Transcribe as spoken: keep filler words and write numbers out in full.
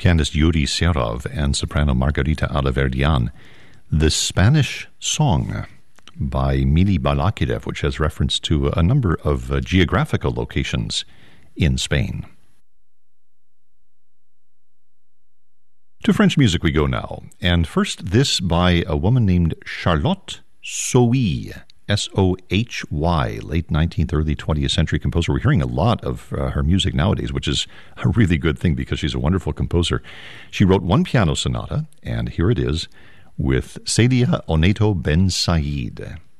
pianist Yuri Serov and soprano Margarita Alaverdian, The Spanish Song by Mili Balakirev, which has reference to a number of uh, geographical locations in Spain. To French music we go now, and first this by a woman named Charlotte Sohy, S O H Y, late nineteenth, early twentieth century composer. We're hearing a lot of uh, her music nowadays, which is a really good thing because she's a wonderful composer. She wrote one piano sonata, and here it is with Celia Oneto Ben Said.